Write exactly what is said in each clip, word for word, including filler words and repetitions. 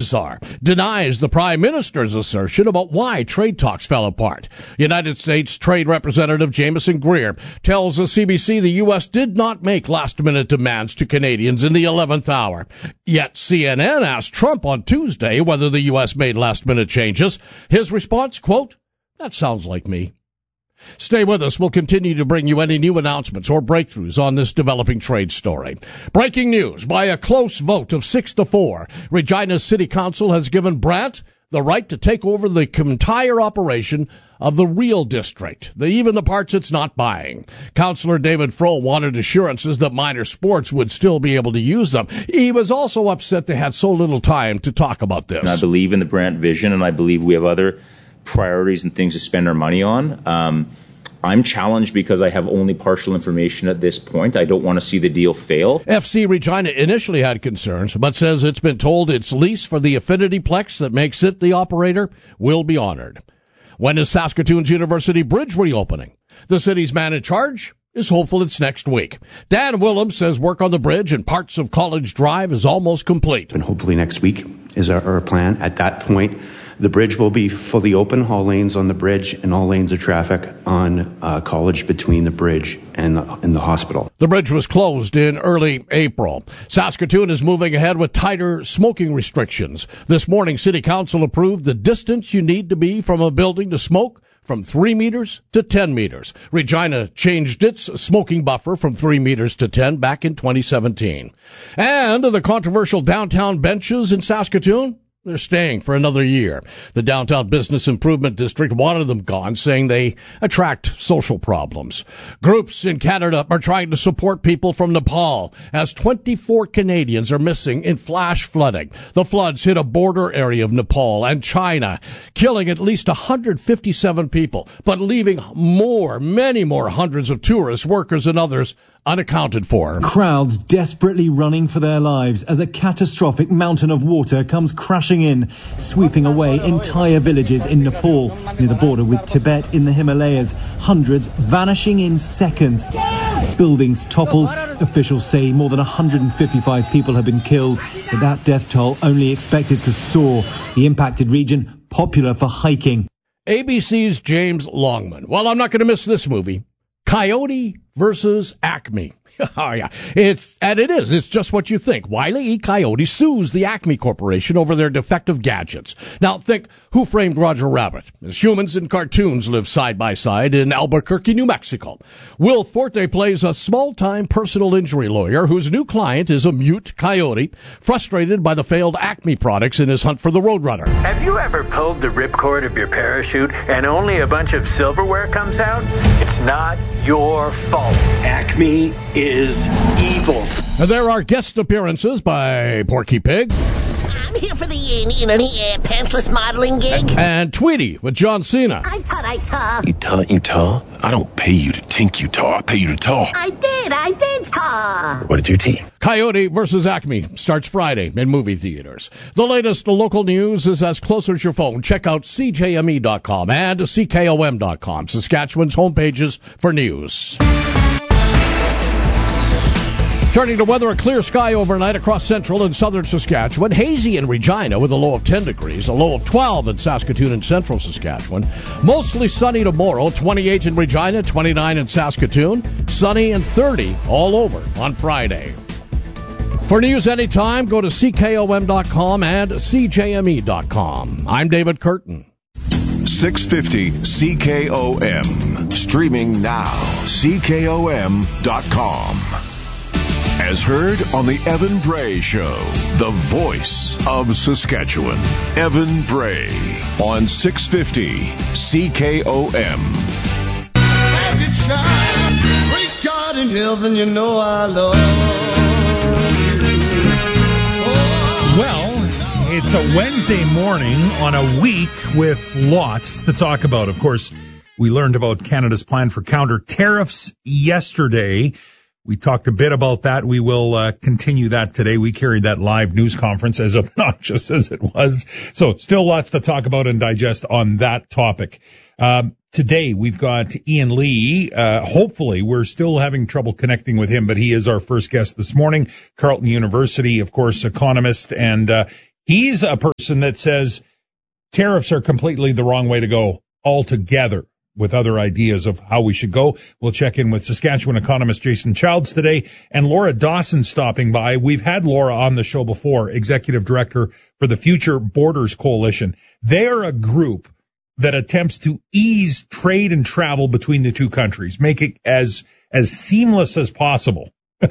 czar denies the prime minister's assertion about why trade talks fell apart. United States Trade Representative Jameson Greer tells the C B C the U S did not make last-minute demands to Canadians in the eleventh hour. Yet C N N asked Trump on Tuesday whether the U S made last-minute changes. His response, quote, "That sounds like me." Stay with us. We'll continue to bring you any new announcements or breakthroughs on this developing trade story. Breaking news. By a close vote of six to four, Regina City Council has given Brant the right to take over the entire operation of the Real District, the, even the parts it's not buying. Councillor David Froh wanted assurances that minor sports would still be able to use them. He was also upset they had so little time to talk about this. I believe in the Brant vision, and I believe we have other priorities and things to spend our money on. Um, I'm challenged because I have only partial information at this point. I don't want to see the deal fail. F C Regina initially had concerns, but says it's been told its lease for the Affinity Plex that makes it the operator will be honored. When is Saskatoon's University Bridge reopening? The city's man in charge is hopeful it's next week. Dan Willems says work on the bridge and parts of College Drive is almost complete. And hopefully next week is our, our plan. At that point, the bridge will be fully open, all lanes on the bridge and all lanes of traffic on uh, College between the bridge and the, and the hospital. The bridge was closed in early April. Saskatoon is moving ahead with tighter smoking restrictions. This morning, City Council approved the distance you need to be from a building to smoke from three meters to ten meters. Regina changed its smoking buffer from three meters to ten back in twenty seventeen. And the controversial downtown benches in Saskatoon, they're staying for another year. The Downtown Business Improvement District wanted them gone, saying they attract social problems. Groups in Canada are trying to support people from Nepal as twenty-four Canadians are missing in flash flooding. The floods hit a border area of Nepal and China, killing at least one hundred fifty-seven people, but leaving more, many more hundreds of tourists, workers, and others unaccounted for. Crowds desperately running for their lives as a catastrophic mountain of water comes crashing in, sweeping away entire villages in Nepal, near the border with Tibet in the Himalayas. Hundreds vanishing in seconds. Buildings toppled. Officials say more than one hundred fifty-five people have been killed, but that death toll only expected to soar. The impacted region, popular for hiking. A B C's James Longman. Well, I'm not going to miss this movie. Coyote versus Acme. Oh, yeah. It's, and it is. It's just what you think. Wile E. Coyote sues the Acme Corporation over their defective gadgets. Now, think, Who Framed Roger Rabbit? As humans and cartoons live side by side in Albuquerque, New Mexico. Will Forte plays a small-time personal injury lawyer whose new client is a mute coyote, frustrated by the failed Acme products in his hunt for the Roadrunner. Have you ever pulled the ripcord of your parachute and only a bunch of silverware comes out? It's not your fault. Acme is evil. And there are guest appearances by Porky Pig. I'm here for the, uh, you know, the uh, pantsless modeling gig. And Tweety with John Cena. I thought I talk. You talk, you talk? I don't pay you to think you talk. I pay you to talk. I did, I did talk. What did you team? Coyote versus Acme starts Friday in movie theaters. The latest local news is as close as your phone. Check out C J M E dot com and C K O M dot com, Saskatchewan's homepages for news. Turning to weather, a clear sky overnight across central and southern Saskatchewan. Hazy in Regina with a low of ten degrees, a low of twelve in Saskatoon and central Saskatchewan. Mostly sunny tomorrow, twenty-eight in Regina, twenty-nine in Saskatoon. Sunny and thirty all over on Friday. For news anytime, go to C K O M dot com and C J M E dot com. I'm David Curtin. six fifty C K O M. Streaming now. C K O M dot com. As heard on the Evan Bray Show, the voice of Saskatchewan. Evan Bray on six fifty C K O M. Great God in heaven, you know I love you. Well, it's a Wednesday morning on a week with lots to talk about. Of course, we learned about Canada's plan for counter tariffs yesterday. We talked a bit about that. We will uh, continue that today. We carried that live news conference, as obnoxious as it was. So still lots to talk about and digest on that topic. Um, today we've got Ian Lee. Uh, hopefully we're still having trouble connecting with him, but he is our first guest this morning. Carleton University, of course, economist, and uh, He's a person that says tariffs are completely the wrong way to go altogether, with other ideas of how we should go. We'll check in with Saskatchewan economist Jason Childs today, and Laura Dawson stopping by. We've had Laura on the show before, executive director for the Future Borders Coalition. They are a group that attempts to ease trade and travel between the two countries, make it as as seamless as possible.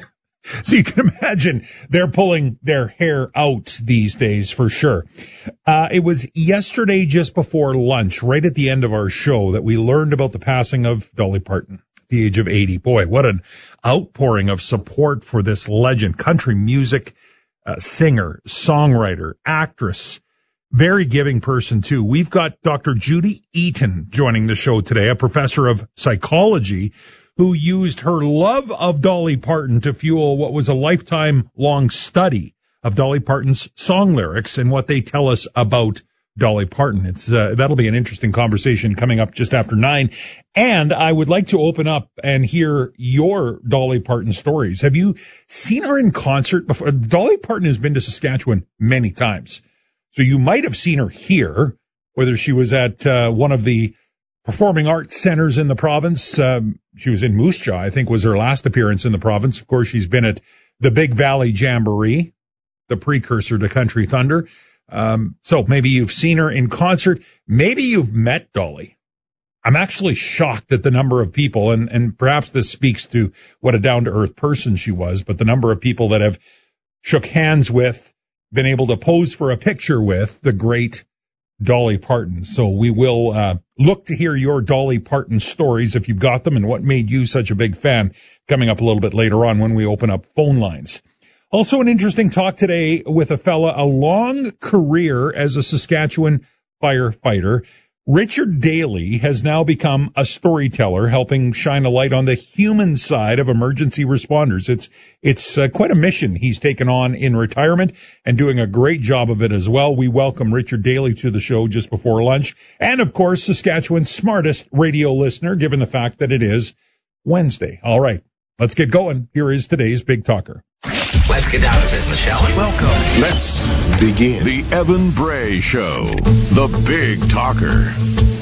So you can imagine they're pulling their hair out these days for sure. Uh, it was yesterday just before lunch, right at the end of our show, that we learned about the passing of Dolly Parton at the age of eighty. Boy, what an outpouring of support for this legend, country music uh, singer, songwriter, actress, very giving person too. We've got Doctor Judy Eaton joining the show today, a professor of psychology who used her love of Dolly Parton to fuel what was a lifetime-long study of Dolly Parton's song lyrics and what they tell us about Dolly Parton. It's uh, that'll be an interesting conversation coming up just after nine. And I would like to open up and hear your Dolly Parton stories. Have you seen her in concert before? Dolly Parton has been to Saskatchewan many times, so you might have seen her here, whether she was at uh, one of the performing arts centers in the province. Um, she was in Moose Jaw, I think was her last appearance in the province. Of course, she's been at the Big Valley Jamboree, the precursor to Country Thunder. Um, so maybe you've seen her in concert. Maybe you've met Dolly. I'm actually shocked at the number of people, and, and perhaps this speaks to what a down-to-earth person she was, but the number of people that have shook hands with, been able to pose for a picture with the great Dolly Parton. So we will uh, look to hear your Dolly Parton stories if you've got them and what made you such a big fan coming up a little bit later on when we open up phone lines. Also an interesting talk today with a fella, a long career as a Saskatchewan firefighter. Richard Daly has now become a storyteller, helping shine a light on the human side of emergency responders. It's it's uh, quite a mission he's taken on in retirement and doing a great job of it as well. We welcome Richard Daly to the show just before lunch. And, of course, Saskatchewan's smartest radio listener, given the fact that it is Wednesday. All right, let's get going. Here is today's Big Talker. Let's get down to business, shall we? Welcome. Let's begin. The Evan Bray Show, the Big Talker.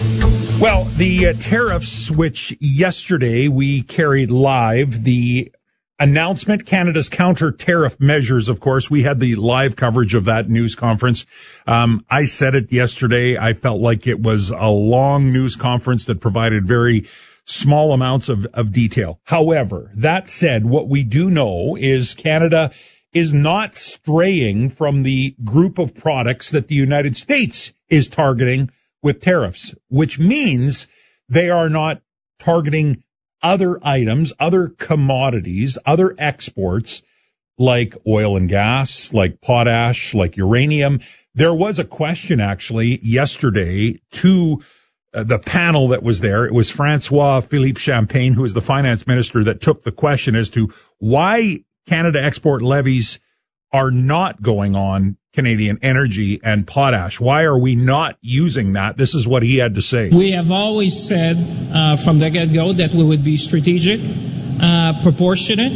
Well, the uh, tariffs, which yesterday we carried live, the announcement, Canada's counter-tariff measures, of course, we had the live coverage of that news conference. Um, I said it yesterday. I felt like it was a long news conference that provided very small amounts of, of detail. However, that said, what we do know is Canada is not straying from the group of products that the United States is targeting with tariffs, which means they are not targeting other items, other commodities, other exports like oil and gas, like potash, like uranium. There was a question actually yesterday to Uh, the panel that was there. It was Francois Philippe Champagne, who is the finance minister, that took the question as to why Canada export levies are not going on Canadian energy and potash. Why are we not using that? This is what he had to say. We have always said uh, from the get-go that we would be strategic, uh, proportionate,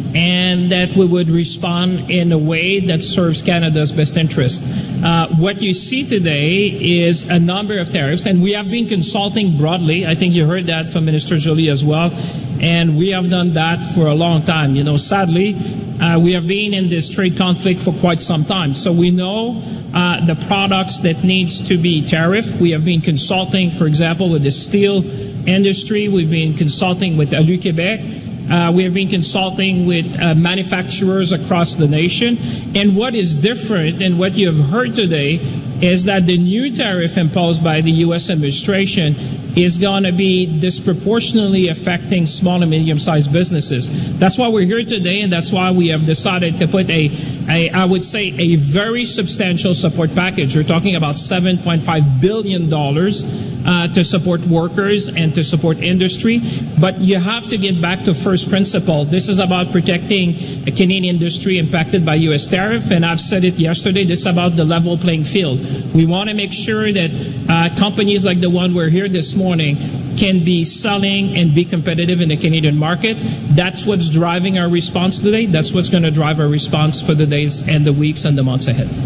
and that we would respond in a way that serves Canada's best interest. Uh, what you see today is a number of tariffs, and we have been consulting broadly. I think you heard that from Minister Joly as well, and we have done that for a long time. You know, sadly, uh, we have been in this trade conflict for quite some time, so we know uh, the products that needs to be tariffed. We have been consulting, for example, with the steel industry. We've been consulting with Alu Québec. Uh, we have been consulting with uh, manufacturers across the nation. And what is different and what you have heard today is that the new tariff imposed by the U S administration is going to be disproportionately affecting small and medium-sized businesses. That's why we're here today, and that's why we have decided to put a, a I would say, a very substantial support package. We're talking about seven point five billion dollars uh, to support workers and to support industry. But you have to get back to first principle. This is about protecting a Canadian industry impacted by U S tariff, and I've said it yesterday, this is about the level playing field. We want to make sure that uh, companies like the one we're here this morning can be selling and be competitive in the Canadian market. That's what's driving our response today. That's what's going to drive our response for the days and the weeks and the months ahead.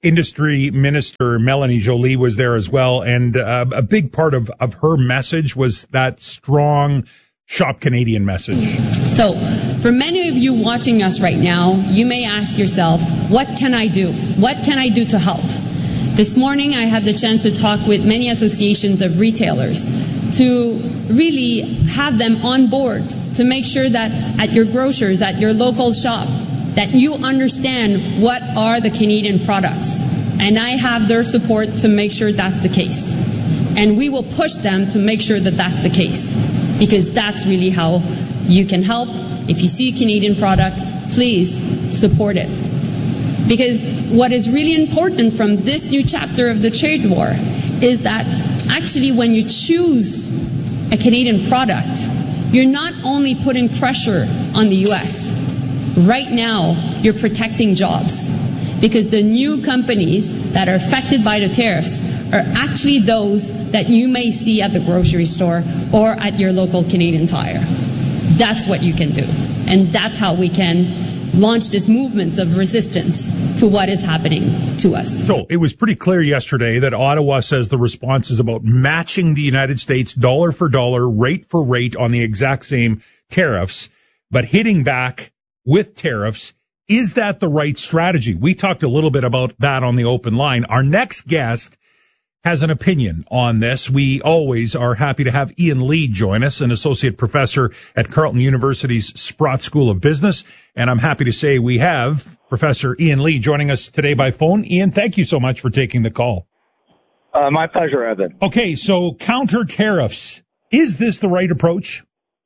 Industry Minister Melanie Joly was there as well, and uh, a big part of, of her message was that strong Shop Canadian message. So, for many of you watching us right now, you may ask yourself, what can I do? What can I do to help? This morning, I had the chance to talk with many associations of retailers to really have them on board to make sure that at your grocers, at your local shop, that you understand what are the Canadian products. And I have their support to make sure that's the case. And we will push them to make sure that that's the case, because that's really how you can help. If you see a Canadian product, please support it. Because what is really important from this new chapter of the trade war is that actually when you choose a Canadian product, you're not only putting pressure on the U S. Right now, you're protecting jobs, because the new companies that are affected by the tariffs are actually those that you may see at the grocery store or at your local Canadian Tire. That's what you can do. And that's how we can launch this movement of resistance to what is happening to us. So it was pretty clear yesterday that Ottawa says the response is about matching the United States dollar for dollar, rate for rate on the exact same tariffs, but hitting back with tariffs. Is that the right strategy? We talked a little bit about that on the open line. Our next guest has an opinion on this. We always are happy to have Ian Lee join us, an associate professor at Carleton University's Sprott School of Business. And I'm happy to say we have Professor Ian Lee joining us today by phone. Ian, thank you so much for taking the call. Uh, my pleasure, Evan. Okay, so counter tariffs. Is this the right approach?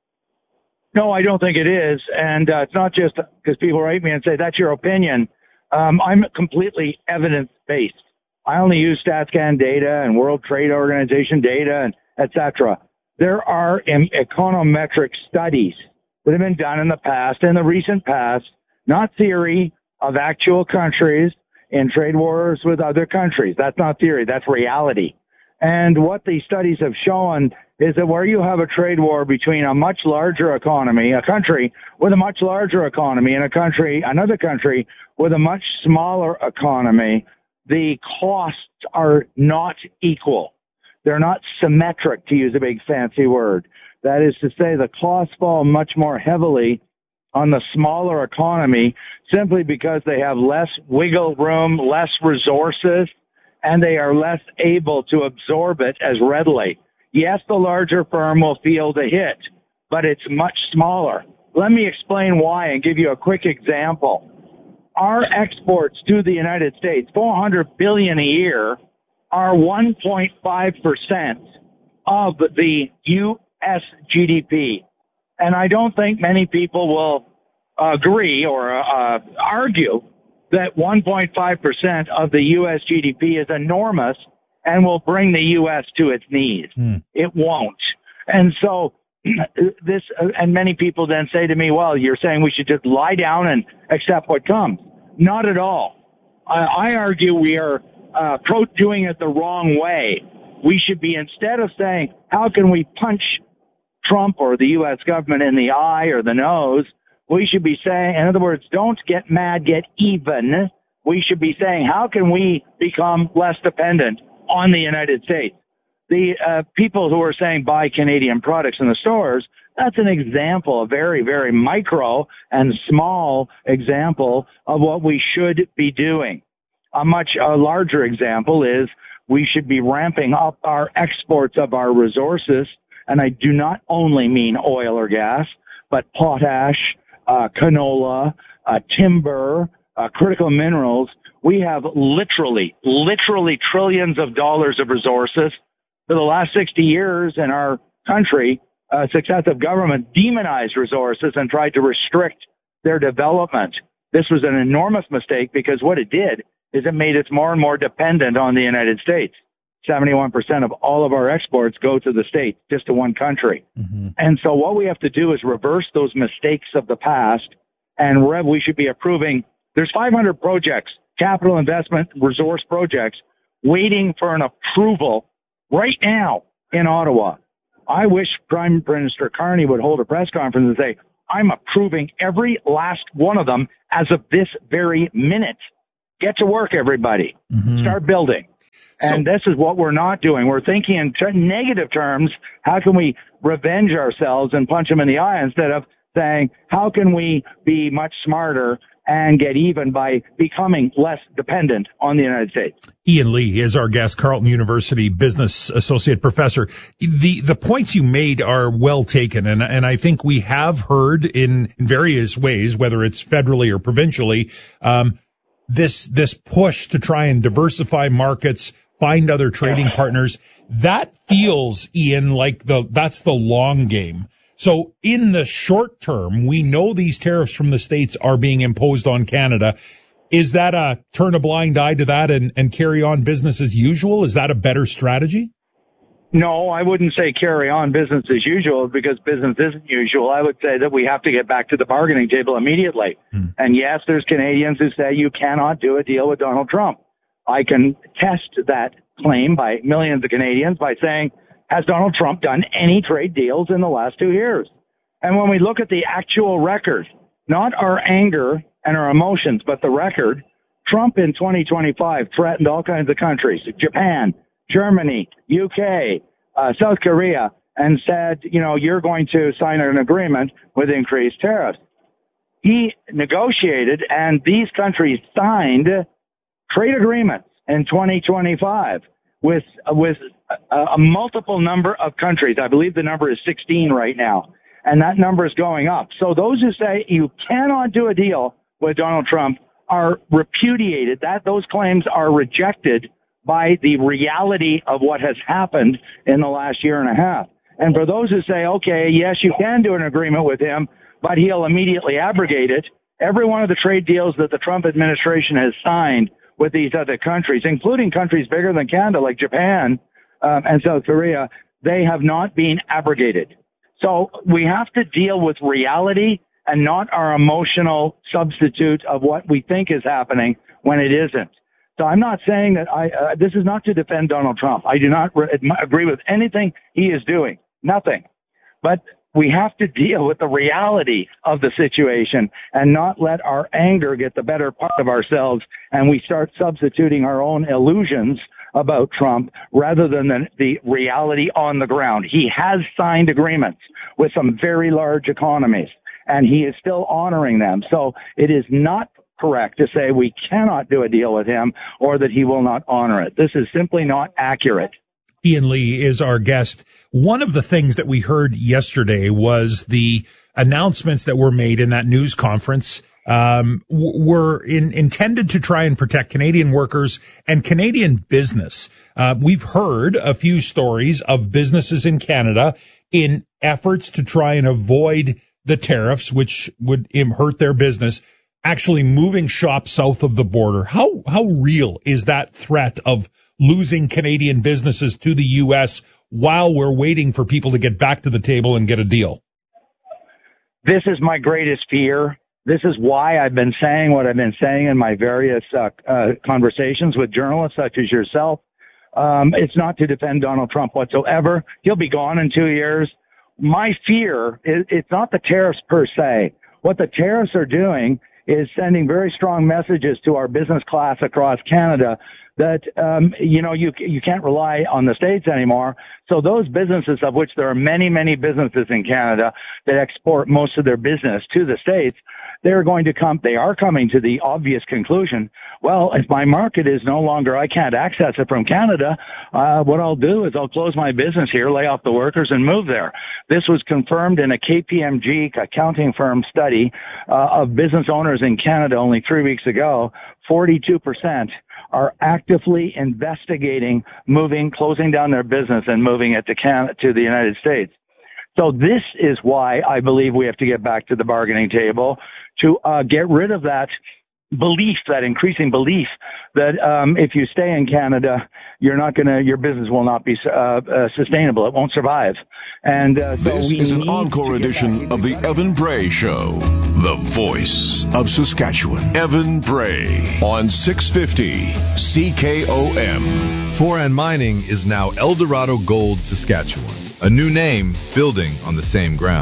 No, I don't think it is. And uh, it's not just because people write me and say, that's your opinion. Um, I'm completely evidence-based. I only use StatsCan data and World Trade Organization data, and et cetera. There are um, econometric studies that have been done in the past, in the recent past, not theory, of actual countries in trade wars with other countries. That's not theory. That's reality. And what these studies have shown is that where you have a trade war between a much larger economy, a country with a much larger economy, and a country, another country with a much smaller economy, the costs are not equal. They're not symmetric, to use a big fancy word. That is to say, the costs fall much more heavily on the smaller economy simply because they have less wiggle room, less resources, and they are less able to absorb it as readily. Yes, the larger firm will feel the hit, but it's much smaller. Let me explain why and give you a quick example. Our exports to the United States, four hundred billion dollars a year, are one point five percent of the U S G D P. And I don't think many people will agree or uh, argue that one point five percent of the U S G D P is enormous and will bring the U S to its knees. Mm. It won't. And so this, and many people then say to me, well, you're saying we should just lie down and accept what comes. Not at all. I, I argue we are uh, pro- doing it the wrong way. We should be, instead of saying, how can we punch Trump or the U S government in the eye or the nose, we should be saying, in other words, don't get mad, get even. We should be saying, how can we become less dependent on the United States? The uh, people who are saying buy Canadian products in the stores, that's an example, a very, very micro and small example of what we should be doing. A much uh, larger example is we should be ramping up our exports of our resources, and I do not only mean oil or gas, but potash, uh, canola, uh, timber, uh, critical minerals. We have literally, literally trillions of dollars of resources. For the last sixty years in our country, uh, successive government demonized resources and tried to restrict their development. This was an enormous mistake because what it did is it made us more and more dependent on the United States. seventy-one percent of all of our exports go to the States, just to one country. Mm-hmm. And so what we have to do is reverse those mistakes of the past, and Rev, we should be approving. There's five hundred projects, capital investment resource projects, waiting for an approval right now in Ottawa. I wish Prime Minister Carney would hold a press conference and say, I'm approving every last one of them as of this very minute. Get to work, everybody. Mm-hmm. Start building. And so, this is what we're not doing. We're thinking in ter- negative terms. How can we revenge ourselves and punch them in the eye instead of saying, how can we be much smarter and get even by becoming less dependent on the United States? Ian Lee is our guest, Carleton University Business Associate Professor. The the points you made are well taken, and and I think we have heard in, in various ways, whether it's federally or provincially, um, this this push to try and diversify markets, find other trading partners. That feels, Ian, like the that's the long game. So in the short term, we know these tariffs from the States are being imposed on Canada. Is that a turn a blind eye to that and, and carry on business as usual? Is that a better strategy? No, I wouldn't say carry on business as usual because business isn't usual. I would say that we have to get back to the bargaining table immediately. Hmm. And yes, there's Canadians who say you cannot do a deal with Donald Trump. I can test that claim by millions of Canadians by saying, has Donald Trump done any trade deals in the last two years? And when we look at the actual record, not our anger and our emotions, but the record, Trump in twenty twenty-five threatened all kinds of countries, Japan, Germany, U K, uh, South Korea, and said, you know, you're going to sign an agreement with increased tariffs. He negotiated, and these countries signed trade agreements in twenty twenty-five with with a, a multiple number of countries. I believe the number is sixteen right now, and that number is going up. So those who say you cannot do a deal with Donald Trump are repudiated. That those claims are rejected by the reality of what has happened in the last year and a half. And for those who say, okay, yes, you can do an agreement with him, but he'll immediately abrogate it, every one of the trade deals that the Trump administration has signed with these other countries, including countries bigger than Canada like Japan um, and South Korea, they have not been abrogated. So we have to deal with reality and not our emotional substitute of what we think is happening when it isn't. So I'm not saying that I, uh, this is not to defend Donald Trump. I do not re- agree with anything he is doing. Nothing. But we have to deal with the reality of the situation and not let our anger get the better part of ourselves and we start substituting our own illusions about Trump rather than the, the reality on the ground. He has signed agreements with some very large economies and he is still honoring them. So it is not correct to say we cannot do a deal with him or that he will not honor it. This is simply not accurate. Ian Lee is our guest. One of the things that we heard yesterday was the announcements that were made in that news conference um, w- were in, intended to try and protect Canadian workers and Canadian business. Uh, we've heard a few stories of businesses in Canada in efforts to try and avoid the tariffs, which would hurt their business, actually moving shop south of the border. How how real is that threat of losing Canadian businesses to the U S while we're waiting for people to get back to the table and get a deal? This is my greatest fear. This is why I've been saying what I've been saying in my various uh, uh, conversations with journalists such as yourself. Um, it's not to defend Donald Trump whatsoever. He'll be gone in two years. My fear is it's not the tariffs per se. What the tariffs are doing is sending very strong messages to our business class across Canada that, um, you know, you you can't rely on the States anymore. So those businesses, of which there are many, many businesses in Canada that export most of their business to the States, they're going to come, they are coming to the obvious conclusion, well, if my market is no longer, I can't access it from Canada, uh, what I'll do is I'll close my business here, lay off the workers, and move there. This was confirmed in a K P M G accounting firm study uh, of business owners in Canada only three weeks ago. forty-two percent are actively investigating moving, closing down their business and moving it to Canada, to the United States. So this is why I believe we have to get back to the bargaining table to uh, get rid of that belief, that increasing belief that um, if you stay in Canada, you're not going to, your business will not be uh, uh, sustainable. It won't survive. And uh, so this is an encore edition of the Evan Bray Show, the voice of Saskatchewan. Evan Bray on six fifty C K O M. Foran Mining is now Eldorado Gold Saskatchewan, a new name building on the same ground.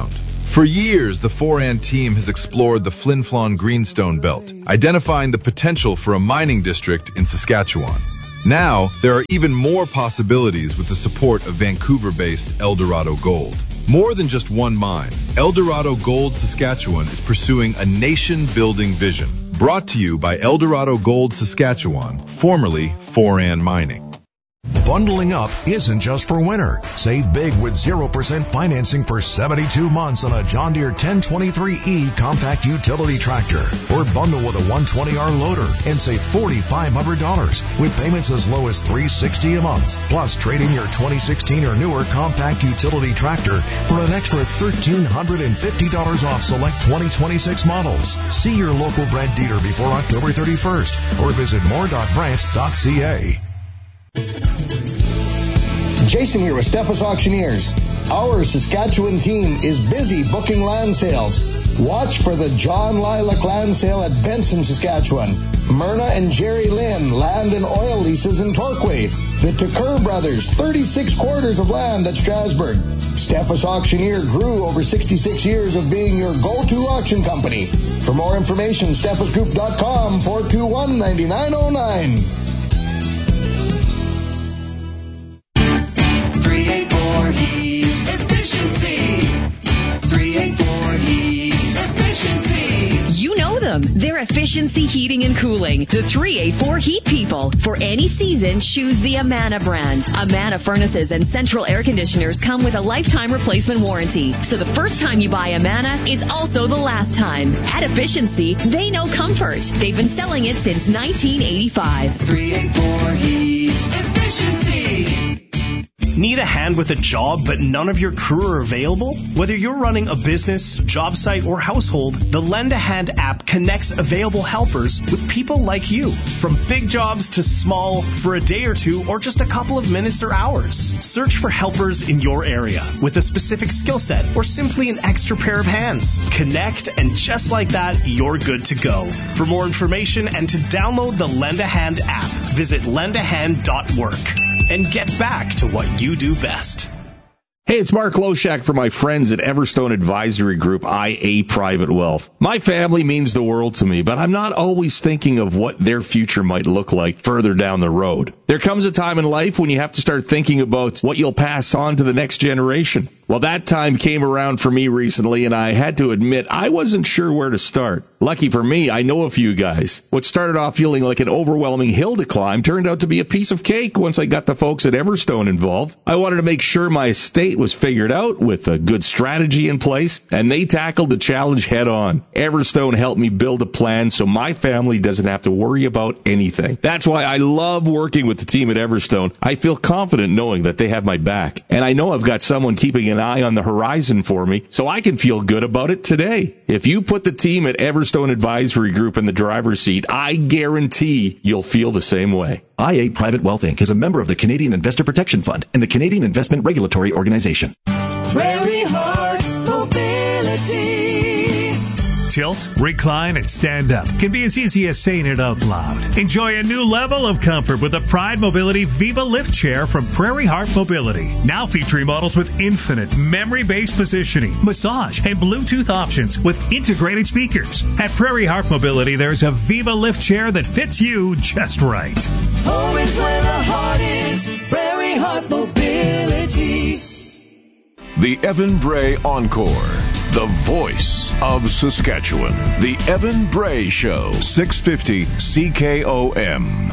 For years, the Foran team has explored the Flin Flon Greenstone Belt, identifying the potential for a mining district in Saskatchewan. Now, there are even more possibilities with the support of Vancouver-based Eldorado Gold. More than just one mine, Eldorado Gold Saskatchewan is pursuing a nation-building vision. Brought to you by Eldorado Gold Saskatchewan, formerly Foran Mining. Bundling up isn't just for winter. Save big with zero percent financing for seventy-two months on a John Deere ten twenty-three E compact utility tractor. Or bundle with a one twenty R loader and save four thousand five hundred dollars with payments as low as three hundred sixty dollars a month. Plus, trade in your twenty sixteen or newer compact utility tractor for an extra one thousand three hundred fifty dollars off select twenty twenty-six models. See your local Brandt dealer before October thirty-first or visit more dot brandt dot c a. Jason here with Steffes Auctioneers. Our Saskatchewan team is busy booking land sales. Watch for the John Lilac Land Sale at Benson, Saskatchewan. Myrna and Jerry Lynn Land and Oil Leases in Torquay. The Tucker Brothers, thirty-six quarters of land at Strasbourg. Steffes Auctioneer grew over sixty-six years of being your go-to auction company. For more information, steffes group dot com, four two one, nine nine zero nine. three eighty-four Heat Efficiency. three eighty-four Heat Efficiency. You know them. They're Efficiency Heating and Cooling. The three eighty-four Heat people. For any season, choose the Amana brand. Amana furnaces and central air conditioners come with a lifetime replacement warranty. So the first time you buy Amana is also the last time. At Efficiency, they know comfort. They've been selling it since nineteen eighty-five. three eighty-four Heat Efficiency. Need a hand with a job, but none of your crew are available? Whether you're running a business, job site, or household, the Lend a Hand app connects available helpers with people like you. From big jobs to small, for a day or two, or just a couple of minutes or hours. Search for helpers in your area with a specific skill set or simply an extra pair of hands. Connect, and just like that, you're good to go. For more information and to download the Lend a Hand app, visit lend a hand dot work. And get back to what you do best. Hey, it's Mark Loshak for my friends at Everstone Advisory Group, I A Private Wealth. My family means the world to me, but I'm not always thinking of what their future might look like further down the road. There comes a time in life when you have to start thinking about what you'll pass on to the next generation. Well, that time came around for me recently, and I had to admit I wasn't sure where to start. Lucky for me, I know a few guys. What started off feeling like an overwhelming hill to climb turned out to be a piece of cake once I got the folks at Everstone involved. I wanted to make sure my estate was figured out with a good strategy in place, and they tackled the challenge head on. Everstone helped me build a plan so my family doesn't have to worry about anything. That's why I love working with the team at Everstone. I feel confident knowing that they have my back, and I know I've got someone keeping an eye on the horizon for me, so I can feel good about it today. If you put the team at Everstone Advisory Group in the driver's seat, I guarantee you'll feel the same way. I A Private Wealth Incorporated is a member of the Canadian Investor Protection Fund and the Canadian Investment Regulatory Organization. Prairie Heart Mobility. Tilt, recline, and stand up can be as easy as saying it out loud. Enjoy a new level of comfort with the Pride Mobility Viva Lift Chair from Prairie Heart Mobility. Now featuring models with infinite memory-based positioning, massage, and Bluetooth options with integrated speakers. At Prairie Heart Mobility, there's a Viva Lift Chair that fits you just right. Home is where the heart is. Prairie Heart Mobility. The Evan Bray Encore, the voice of Saskatchewan. The Evan Bray Show, six fifty C K O M.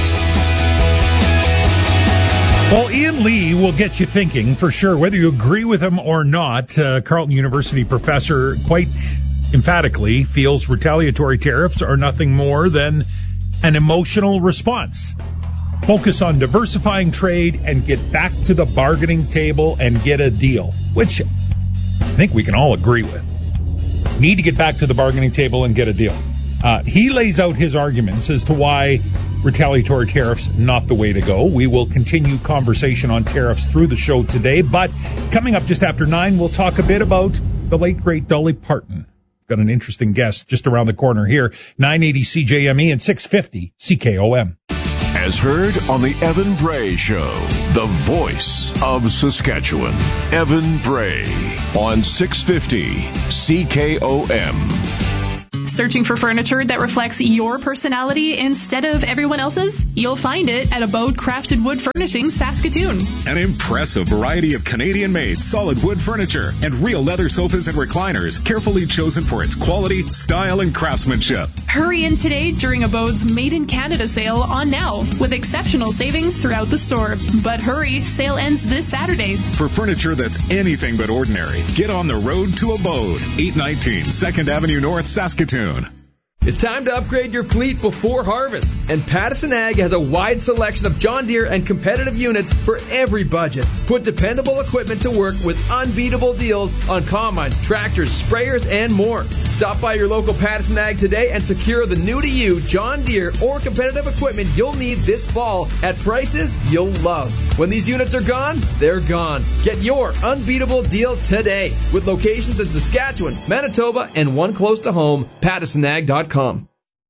Well, Ian Lee will get you thinking for sure, whether you agree with him or not. Uh, Carleton University professor quite emphatically feels retaliatory tariffs are nothing more than an emotional response. Focus on diversifying trade and get back to the bargaining table and get a deal, which I think we can all agree with. Need to get back to the bargaining table and get a deal. Uh, he lays out his arguments as to why retaliatory tariffs not the way to go. We will continue conversation on tariffs through the show today, but coming up just after nine, we'll talk a bit about the late, great Dolly Parton. Got an interesting guest just around the corner here, nine eighty C J M E and six fifty C K O M. As heard on the Evan Bray Show, the voice of Saskatchewan. Evan Bray on six fifty C K O M. Searching for furniture that reflects your personality instead of everyone else's? You'll find it at Abode Crafted Wood Furnishings, Saskatoon. An impressive variety of Canadian-made solid wood furniture and real leather sofas and recliners, carefully chosen for its quality, style, and craftsmanship. Hurry in today during Abode's Made in Canada sale on now, with exceptional savings throughout the store. But hurry, sale ends this Saturday. For furniture that's anything but ordinary, get on the road to Abode, eight nineteen second Avenue North, Saskatoon. It's time to upgrade your fleet before harvest, and Pattison Ag has a wide selection of John Deere and competitive units for every budget. Put dependable equipment to work with unbeatable deals on combines, tractors, sprayers, and more. Stop by your local Pattison Ag today and secure the new-to-you John Deere or competitive equipment you'll need this fall at prices you'll love. When these units are gone, they're gone. Get your unbeatable deal today with locations in Saskatchewan, Manitoba, and one close to home, Pattison Ag dot com.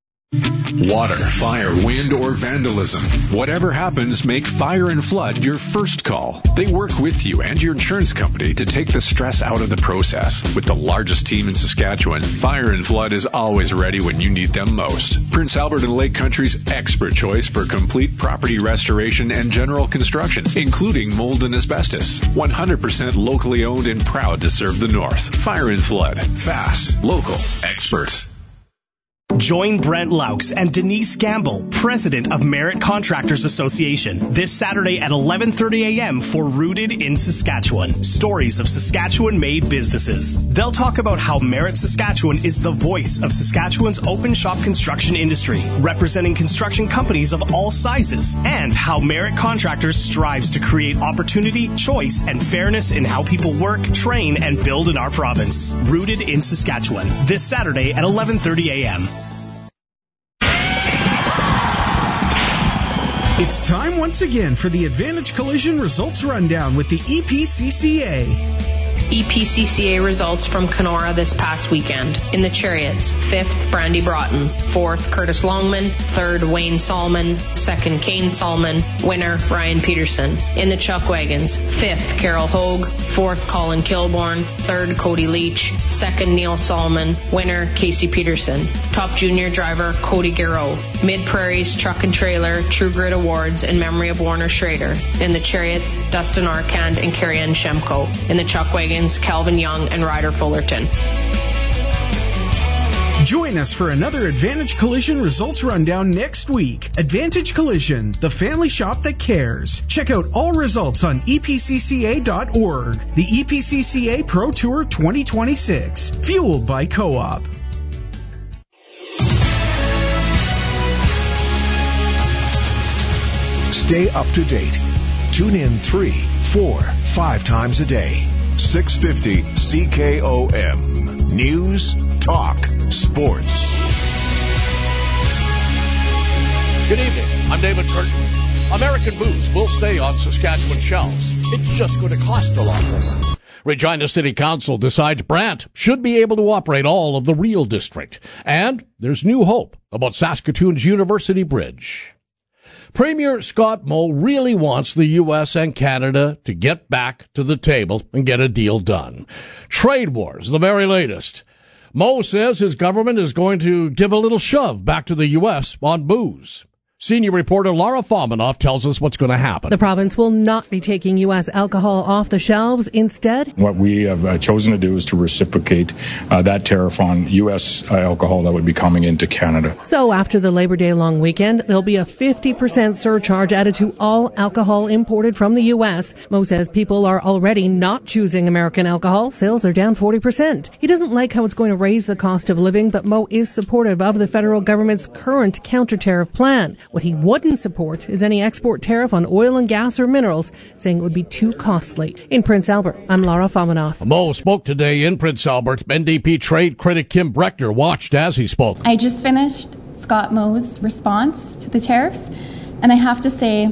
Water, fire, wind, or vandalism. Whatever happens, make Fire and Flood your first call. They work with you and your insurance company to take the stress out of the process. With the largest team in Saskatchewan, Fire and Flood is always ready when you need them most. Prince Albert and Lake Country's expert choice for complete property restoration and general construction, including mold and asbestos. one hundred percent locally owned and proud to serve the North. Fire and Flood. Fast, local, expert. Join Brent Laux and Denise Gamble, president of Merit Contractors Association, this Saturday at eleven thirty a.m. for Rooted in Saskatchewan, stories of Saskatchewan-made businesses. They'll talk about how Merit Saskatchewan is the voice of Saskatchewan's open shop construction industry, representing construction companies of all sizes, and how Merit Contractors strives to create opportunity, choice, and fairness in how people work, train, and build in our province. Rooted in Saskatchewan, this Saturday at eleven thirty a.m. It's time once again for the Advantage Collision Results Rundown with the E P C C A. E P C C A results from Kenora this past weekend. In the Chariots, fifth, Brandy Broughton. fourth, Curtis Longman. third, Wayne Solomon. second, Kane Solomon. Winner, Ryan Peterson. In the Chuck Wagons, fifth, Carol Hogue. fourth, Colin Kilborn. third, Cody Leach. second, Neil Solomon. Winner, Casey Peterson. Top junior driver, Cody Garreau. Mid-Prairie's Truck and Trailer True Grit Awards in memory of Warner Schrader. In the Chariots, Dustin Arcand and Carrie-Ann Shemko. In the Chuck Wagons, Calvin Young and Ryder Fullerton. Join us for another Advantage Collision Results Rundown next week. Advantage Collision, the family shop that cares. Check out all results on E P C C A dot org. The E P C C A Pro Tour twenty twenty-six, fueled by Co-op. Stay up to date. Tune in three, four, five times a day. six fifty C K O M. News, talk, sports. Good evening. I'm David Curtin. American booze will stay on Saskatchewan shelves. It's just going to cost a lot more. Regina City Council decides Brant should be able to operate all of the Real District. And there's new hope about Saskatoon's University Bridge. Premier Scott Moe really wants the U S and Canada to get back to the table and get a deal done. Trade wars, the very latest. Moe says his government is going to give a little shove back to the U S on booze. Senior reporter Laura Fominoff tells us what's going to happen. The province will not be taking U S alcohol off the shelves. Instead, what we have uh, chosen to do is to reciprocate uh, that tariff on U S uh, alcohol that would be coming into Canada. So after the Labor Day long weekend, there'll be a fifty percent surcharge added to all alcohol imported from the U S. Moe says people are already not choosing American alcohol. Sales are down forty percent. He doesn't like how it's going to raise the cost of living, but Moe is supportive of the federal government's current counter-tariff plan. What he wouldn't support is any export tariff on oil and gas or minerals, saying it would be too costly. In Prince Albert, I'm Laura Fominoff. Moe spoke today in Prince Albert. N D P trade critic Kim Breckner watched as he spoke. I just finished Scott Moe's response to the tariffs, and I have to say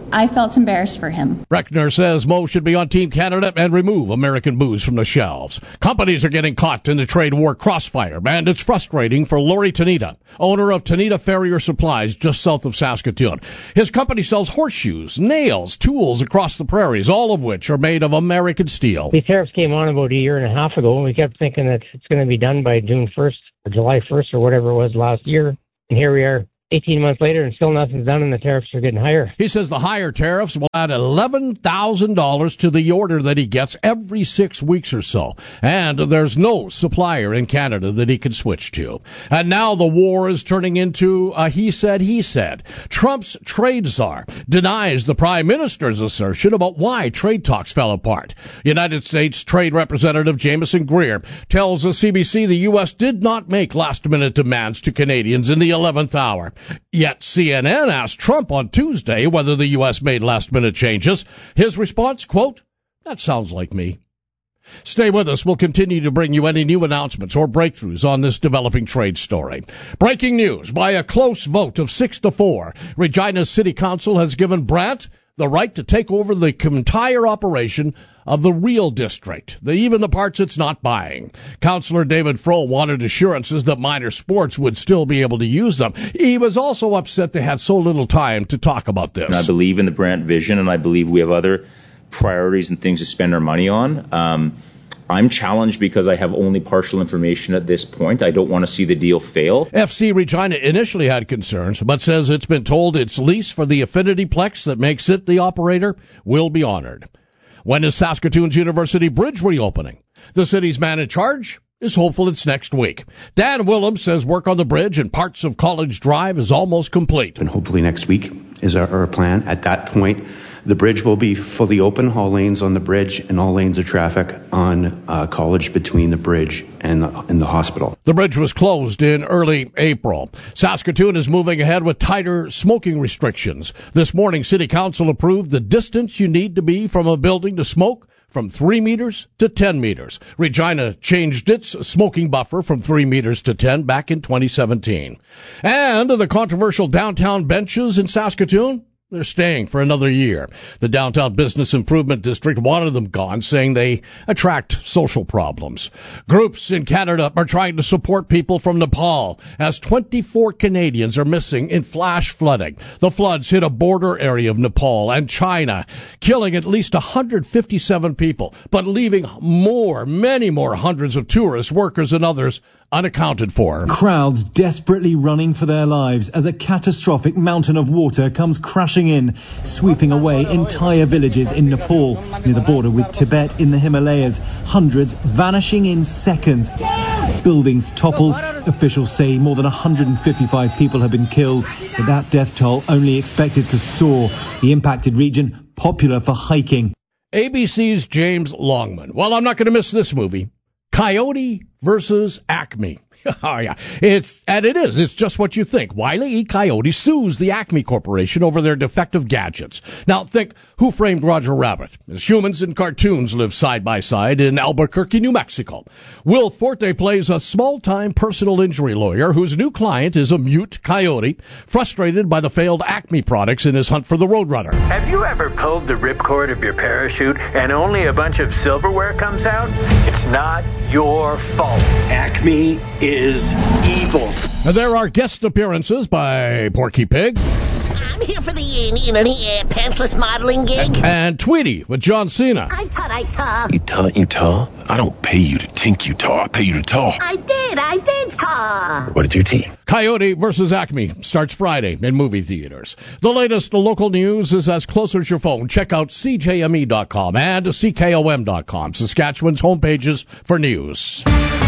I felt embarrassed for him. Reckner says Mo should be on Team Canada and remove American booze from the shelves. Companies are getting caught in the trade war crossfire, and it's frustrating for Lori Tanita, owner of Tanita Farrier Supplies just south of Saskatoon. His company sells horseshoes, nails, tools across the prairies, all of which are made of American steel. The tariffs came on about a year and a half ago, and we kept thinking that it's going to be done by June first or July first or whatever it was last year. And here we are eighteen months later, and still nothing's done, and the tariffs are getting higher. He says the higher tariffs will add eleven thousand dollars to the order that he gets every six weeks or so. And there's no supplier in Canada that he can switch to. And now the war is turning into a he said, he said. Trump's trade czar denies the prime minister's assertion about why trade talks fell apart. United States Trade Representative Jameson Greer tells the C B C the U S did not make last-minute demands to Canadians in the eleventh hour. Yet C N N asked Trump on Tuesday whether the U S made last-minute changes. His response, quote, "That sounds like me." Stay with us. We'll continue to bring you any new announcements or breakthroughs on this developing trade story. Breaking news. By a close vote of six to four, Regina's City Council has given Brant the right to take over the entire operation of the Real District, the, even the parts it's not buying. Councillor David Froh wanted assurances that minor sports would still be able to use them. He was also upset they had so little time to talk about this. And I believe in the Brant vision, and I believe we have other priorities and things to spend our money on. Um, I'm challenged because I have only partial information at this point. I don't want to see the deal fail. F C Regina initially had concerns, but says it's been told its lease for the Affinity Plex that makes it the operator will be honored. When is Saskatoon's University Bridge reopening? The city's man in charge is hopeful it's next week. Dan Willems says work on the bridge and parts of College Drive is almost complete. And hopefully next week is our, our plan. At that point, the bridge will be fully open, all lanes on the bridge and all lanes of traffic on uh, College between the bridge and the, and the hospital. The bridge was closed in early April. Saskatoon is moving ahead with tighter smoking restrictions. This morning, City Council approved the distance you need to be from a building to smoke from three meters to ten meters. Regina changed its smoking buffer from three meters to ten back in twenty seventeen. And the controversial downtown benches in Saskatoon, they're staying for another year. The Downtown Business Improvement District wanted them gone, saying they attract social problems. Groups in Canada are trying to support people from Nepal as twenty-four Canadians are missing in flash flooding. The floods hit a border area of Nepal and China, killing at least one hundred fifty-seven people, but leaving more, many more hundreds of tourists, workers, and others unaccounted for. Crowds desperately running for their lives as a catastrophic mountain of water comes crashing in, sweeping away entire villages in Nepal, near the border with Tibet in the Himalayas. Hundreds vanishing in seconds. Buildings toppled. Officials say more than one hundred fifty-five people have been killed, but that death toll only expected to soar. The impacted region, popular for hiking. A B C's James Longman. Well, I'm not going to miss this movie. Coyote versus Acme. Oh, yeah. It's, and it is. It's just what you think. Wile E. Coyote sues the Acme Corporation over their defective gadgets. Now, think, Who Framed Roger Rabbit? As humans and cartoons live side by side in Albuquerque, New Mexico. Will Forte plays a small-time personal injury lawyer whose new client is a mute coyote, frustrated by the failed Acme products in his hunt for the Roadrunner. Have you ever pulled the ripcord of your parachute and only a bunch of silverware comes out? It's not your fault. Acme is evil. And there are guest appearances by Porky Pig. I'm here for the, uh, you know, the uh, pantsless modeling gig. And Tweety with John Cena. I thought I talk. You talk, you talk? I don't pay you to think you talk. I pay you to talk. I did, I did talk. What did you team? Coyote versus Acme starts Friday in movie theaters. The latest local news is as close as your phone. Check out C J M E dot com and C K O M dot com, Saskatchewan's homepages for news.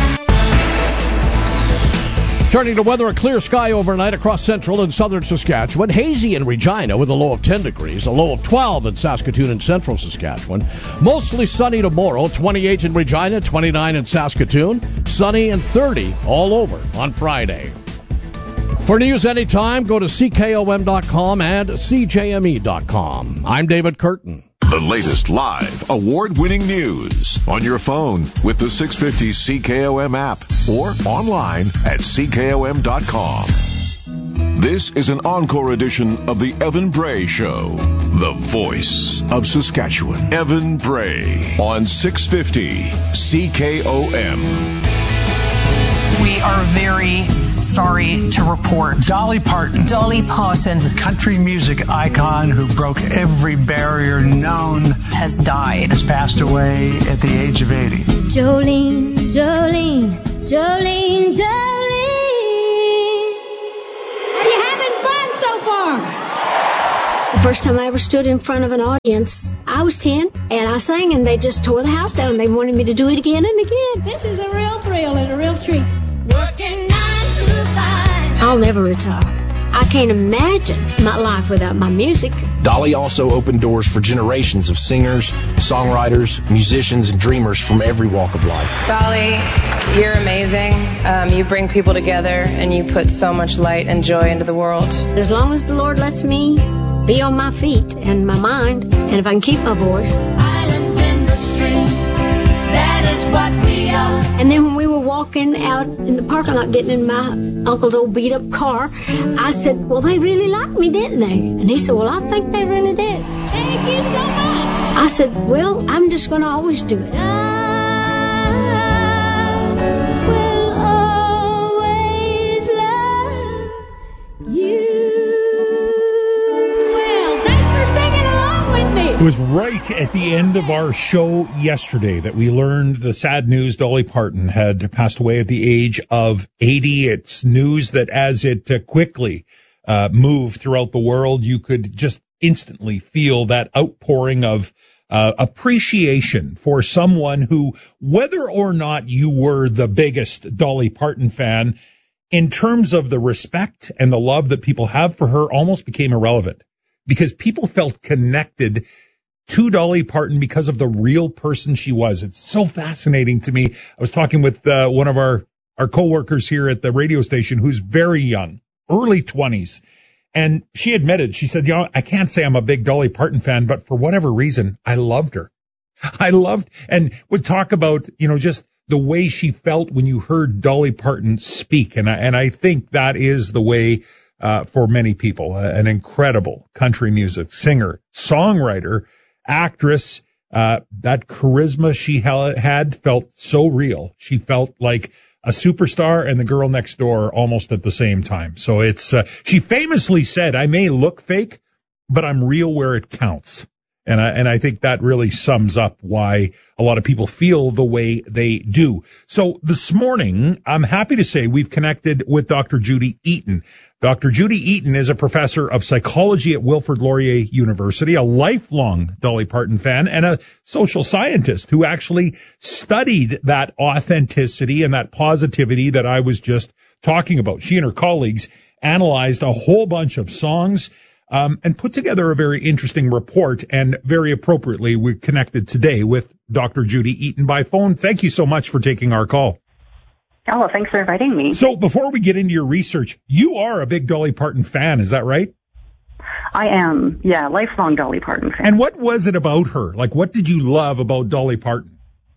Turning to weather, a clear sky overnight across central and southern Saskatchewan. Hazy in Regina with a low of ten degrees, a low of twelve in Saskatoon and central Saskatchewan. Mostly sunny tomorrow, twenty-eight in Regina, twenty-nine in Saskatoon. Sunny and thirty all over on Friday. For news anytime, go to C K O M dot com and C J M E dot com. I'm David Curtin. The latest live, award-winning news on your phone with the six fifty C K O M app or online at C K O M dot com. This is an encore edition of the Evan Bray Show, the voice of Saskatchewan. Evan Bray on six fifty C K O M. We are very sorry to report Dolly Parton. Dolly Parton, the country music icon who broke every barrier known, has died. Has passed away at the age of eighty. Jolene, Jolene, Jolene, Jolene. Are you having fun so far? The first time I ever stood in front of an audience, I was ten, and I sang, and they just tore the house down. They wanted me to do it again and again. This is a real thrill and a real treat. Working nine to five. I'll never retire. I can't imagine my life without my music. Dolly also opened doors for generations of singers, songwriters, musicians, and dreamers from every walk of life. Dolly, you're amazing. Um, you bring people together, and you put so much light and joy into the world. As long as the Lord lets me be on my feet and my mind, and if I can keep my voice. Islands in the stream, that is what we are. And then when we were walking out in the parking lot getting in my uncle's old beat up car, I said, well, they really liked me, didn't they? And he said, well, I think they really did. Thank you so much. I said, well, I'm just going to always do it. I will always love you. It was right at the end of our show yesterday that we learned the sad news. Dolly Parton had passed away at the age of eighty. It's news that as it uh, quickly uh, moved throughout the world, you could just instantly feel that outpouring of uh, appreciation for someone who, whether or not you were the biggest Dolly Parton fan, in terms of the respect and the love that people have for her, almost became irrelevant because people felt connected to Dolly Parton because of the real person she was. It's so fascinating to me. I was talking with uh, one of our, our coworkers here at the radio station who's very young, early twenties. And she admitted, she said, you know, I can't say I'm a big Dolly Parton fan, but for whatever reason, I loved her. I loved and would talk about, you know, just the way she felt when you heard Dolly Parton speak. And I, and I think that is the way uh, for many people, uh, an incredible country music singer, songwriter, actress. Uh, that charisma she had felt so real. She felt like a superstar and the girl next door almost at the same time. So it's, uh, she famously said, I may look fake, but I'm real where it counts. And I, and I think that really sums up why a lot of people feel the way they do. So this morning, I'm happy to say we've connected with Doctor Judy Eaton. Doctor Judy Eaton is a professor of psychology at Wilfrid Laurier University, a lifelong Dolly Parton fan, and a social scientist who actually studied that authenticity and that positivity that I was just talking about. She and her colleagues analyzed a whole bunch of songs Um, and put together a very interesting report, and very appropriately, we're connected today with Doctor Judy Eaton by phone. Thank you so much for taking our call. Oh, thanks for inviting me. So before we get into your research, you are a big Dolly Parton fan, is that right? I am, yeah, lifelong Dolly Parton fan. And what was it about her? Like, what did you love about Dolly Parton?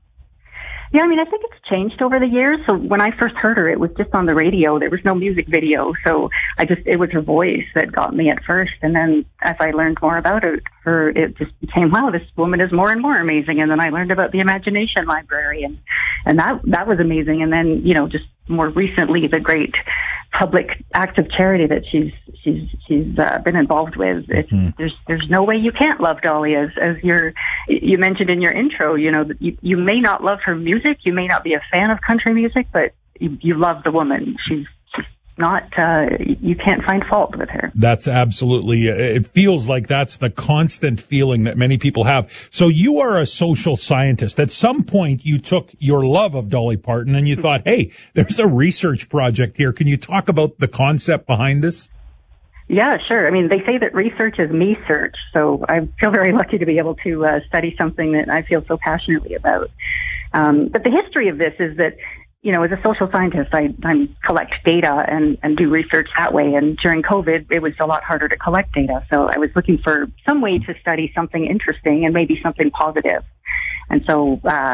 Yeah, I mean, I think it's changed over the years. So when I first heard her, it was just on the radio. There was no music video. So I just, it was her voice that got me at first. And then as I learned more about it, her, it just became, wow, this woman is more and more amazing. And then I learned about the Imagination Library, and, and that, that was amazing. And then, you know, just more recently, the great public act of charity that she's she's she's uh, been involved with. It's, mm-hmm. There's there's no way you can't love Dolly, as as your you mentioned in your intro. You know, you you may not love her music, you may not be a fan of country music, but you, you love the woman. She's not uh you can't find fault with her. That's absolutely, it feels like that's the constant feeling that many people have. So you are a social scientist. At some point you took your love of Dolly Parton and you thought, hey, there's a research project here. Can you talk about the concept behind this? Yeah, sure. I mean, they say that research is me search, so I feel very lucky to be able to uh, study something that I feel so passionately about. Um, but the history of this is that, you know, as a social scientist, I, I collect data and, and do research that way. And during COVID, it was a lot harder to collect data. So I was looking for some way to study something interesting and maybe something positive. And so, uh,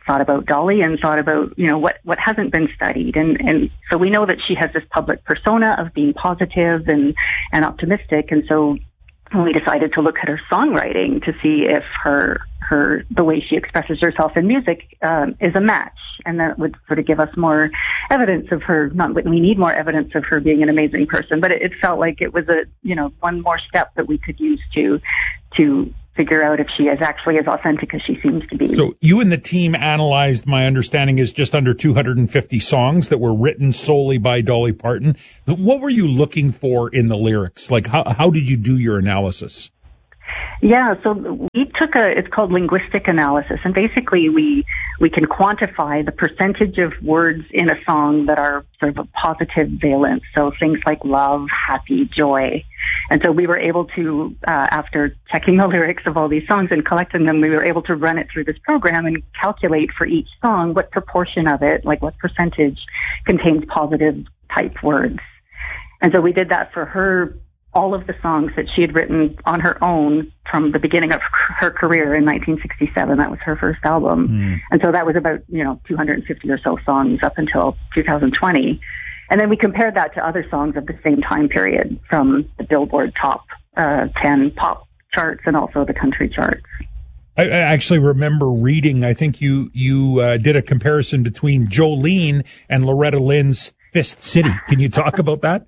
thought about Dolly and thought about, you know, what, what hasn't been studied. And, and so we know that she has this public persona of being positive and, and optimistic. And so we decided to look at her songwriting to see if her, her, the way she expresses herself in music, um, is a match. And that would sort of give us more evidence of her, not that we need more evidence of her being an amazing person, but it, it felt like it was a, you know, one more step that we could use to, to figure out if she is actually as authentic as she seems to be. So you and the team analyzed, my understanding is just under two hundred fifty songs that were written solely by Dolly Parton. What were you looking for in the lyrics? Like, how, how did you do your analysis? Yeah, so we took a, it's called linguistic analysis, and basically we, we can quantify the percentage of words in a song that are sort of a positive valence. So things like love, happy, joy. And so we were able to, uh, after checking the lyrics of all these songs and collecting them, we were able to run it through this program and calculate for each song what proportion of it, like what percentage contains positive type words. And so we did that for her, all of the songs that she had written on her own from the beginning of her career in nineteen sixty-seven. That was her first album. Mm. And so that was about, you know, two hundred fifty or so songs up until two thousand twenty. And then we compared that to other songs of the same time period from the Billboard top uh, ten pop charts and also the country charts. I, I actually remember reading, I think you, you uh, did a comparison between Jolene and Loretta Lynn's Fist City. Can you talk about that?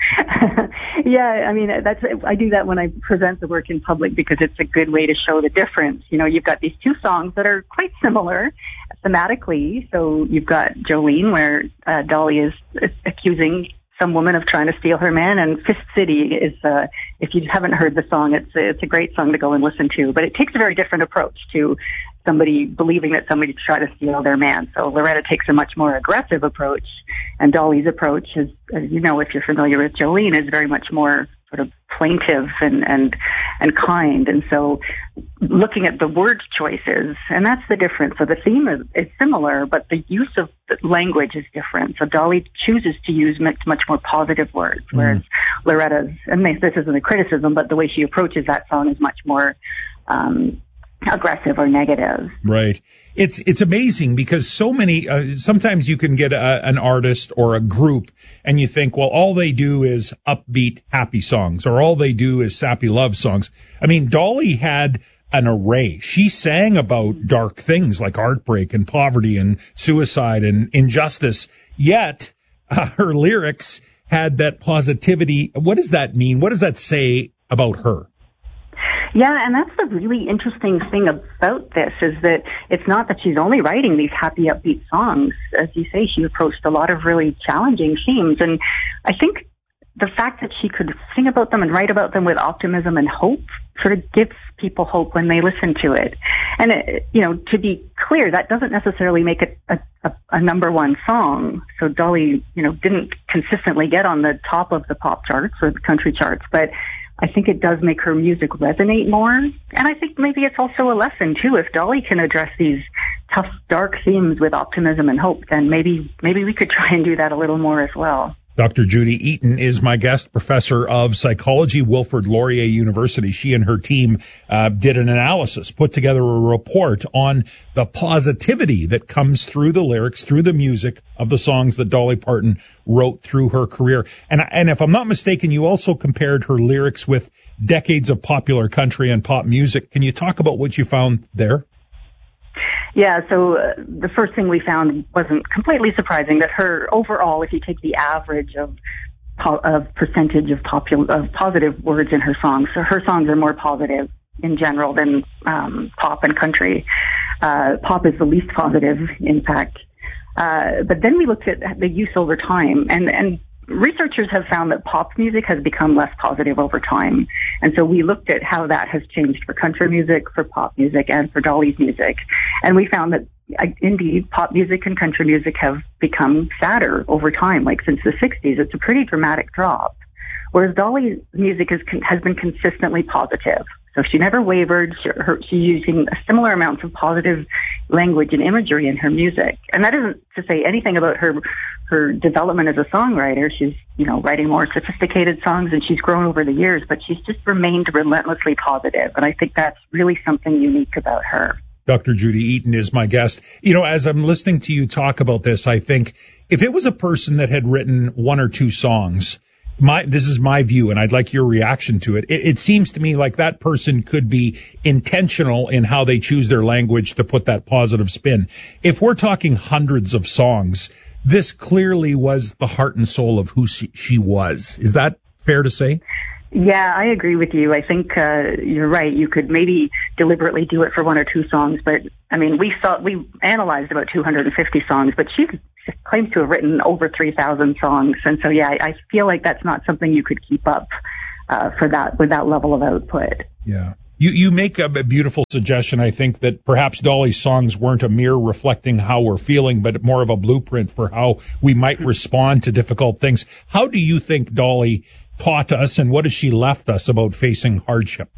Yeah, I mean, that's, I do that when I present the work in public because it's a good way to show the difference. You know, you've got these two songs that are quite similar thematically. So you've got Jolene, where uh, Dolly is accusing some woman of trying to steal her man, and Fist City is, uh, if you haven't heard the song, it's, it's a great song to go and listen to. But it takes a very different approach to somebody believing that somebody tried to steal their man. So Loretta takes a much more aggressive approach, and Dolly's approach is, as you know, if you're familiar with Jolene, is very much more sort of plaintive and, and, and kind. And so looking at the word choices, and that's the difference. So the theme is, is similar, but the use of the language is different. So Dolly chooses to use much, much more positive words, whereas mm. Loretta's, and this isn't a criticism, but the way she approaches that song is much more, um, aggressive or negative. Right. It's it's amazing because so many, uh, sometimes you can get a, an artist or a group and you think, well, all they do is upbeat, happy songs, or all they do is sappy love songs. I mean, Dolly had an array. She sang about dark things like heartbreak and poverty and suicide and injustice, yet uh, her lyrics had that positivity. What does that mean? What does that say about her? Yeah, and that's the really interesting thing about this, is that it's not that she's only writing these happy, upbeat songs. As you say, she approached a lot of really challenging themes. And I think the fact that she could sing about them and write about them with optimism and hope sort of gives people hope when they listen to it. And, it, you know, to be clear, that doesn't necessarily make it a, a, a number one song. So Dolly, you know, didn't consistently get on the top of the pop charts or the country charts, but I think it does make her music resonate more. And I think maybe it's also a lesson, too. If Dolly can address these tough, dark themes with optimism and hope, then maybe maybe we could try and do that a little more as well. Doctor Judy Eaton is my guest, professor of psychology, Wilfrid Laurier University. She and her team uh, did an analysis, put together a report on the positivity that comes through the lyrics, through the music of the songs that Dolly Parton wrote through her career. And, and if I'm not mistaken, you also compared her lyrics with decades of popular country and pop music. Can you talk about what you found there? Yeah, so uh, the first thing we found wasn't completely surprising, that her overall, if you take the average of po- of percentage of popular of positive words in her songs, so her songs are more positive in general than um, pop and country. Uh, pop is the least positive, in fact. Uh, but then we looked at the use over time, and and researchers have found that pop music has become less positive over time. And so we looked at how that has changed for country music, for pop music, and for Dolly's music. And we found that, indeed, pop music and country music have become sadder over time. Like since the sixties, it's a pretty dramatic drop. Whereas Dolly's music is, has been consistently positive. So she never wavered. She, her, she's using similar amounts of positive language and imagery in her music. And that isn't to say anything about her her development as a songwriter. She's, you know, writing more sophisticated songs, and she's grown over the years, but she's just remained relentlessly positive. And I think that's really something unique about her. Doctor Judy Eaton is my guest. You know, as I'm listening to you talk about this, I think if it was a person that had written one or two songs, my this is my view, and I'd like your reaction to it. It, it seems to me like that person could be intentional in how they choose their language to put that positive spin. If we're talking hundreds of songs, this clearly was the heart and soul of who she, she was. Is that fair to say? Yeah, I agree with you. I think uh, you're right. You could maybe deliberately do it for one or two songs, but I mean, we saw we analyzed about two hundred fifty songs, but she claims to have written over three thousand songs, and so yeah, I, I feel like that's not something you could keep up uh, for that with that level of output. Yeah. You you make a beautiful suggestion, I think, that perhaps Dolly's songs weren't a mirror reflecting how we're feeling, but more of a blueprint for how we might respond to difficult things. How do you think Dolly taught us, and what has she left us about facing hardship?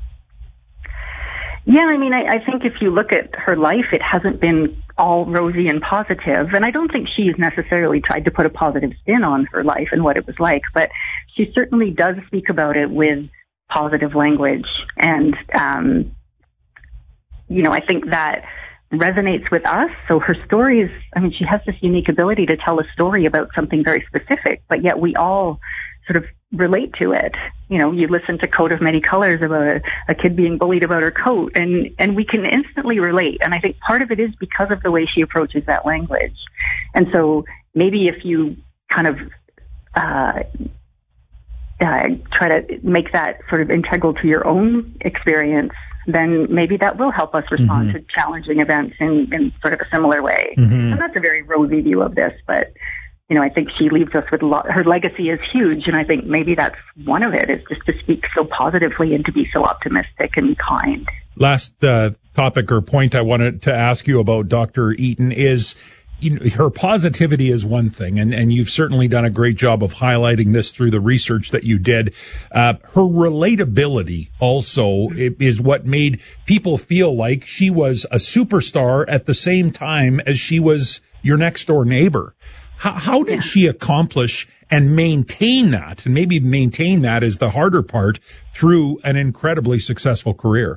Yeah, I mean, I, I think if you look at her life, it hasn't been all rosy and positive, and I don't think she's necessarily tried to put a positive spin on her life and what it was like, but she certainly does speak about it with positive language, and um, you know, I think that resonates with us. So her stories, I mean, she has this unique ability to tell a story about something very specific, but yet we all sort of relate to it. You know, you listen to Coat of Many Colors about a, a kid being bullied about her coat, and, and we can instantly relate. And I think part of it is because of the way she approaches that language. And so maybe if you kind of uh, uh, try to make that sort of integral to your own experience, then maybe that will help us respond mm-hmm. to challenging events in, in sort of a similar way. Mm-hmm. And that's a very rosy view of this, but you know, I think she leaves us with a lot. Her legacy is huge, and I think maybe that's one of it, is just to speak so positively and to be so optimistic and kind. Last uh, topic or point I wanted to ask you about, Doctor Eaton, is you know, her positivity is one thing, and, and you've certainly done a great job of highlighting this through the research that you did. Uh, her relatability also is what made people feel like she was a superstar at the same time as she was your next door neighbor. How, how did yeah. she accomplish and maintain that? And maybe maintain that is the harder part through an incredibly successful career.